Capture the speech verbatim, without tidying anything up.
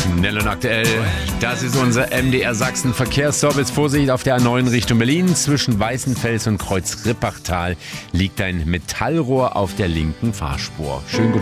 Schnell und aktuell, das ist unser M D R Sachsen Verkehrsservice. Vorsicht auf der A neun Richtung Berlin. Zwischen Weißenfels und Kreuz-Rippachtal liegt ein Metallrohr auf der linken Fahrspur. Schönen guten